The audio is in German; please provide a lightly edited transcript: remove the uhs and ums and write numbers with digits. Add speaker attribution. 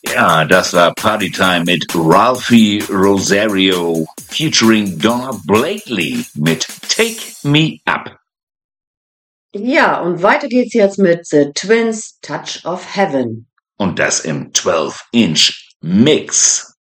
Speaker 1: Ja, das war Partytime mit Ralphie Rosario featuring Donna Blakely mit Take Me Up.
Speaker 2: Ja, und weiter geht's jetzt mit The Twins Touch of Heaven.
Speaker 1: Und das im 12-Inch Mix.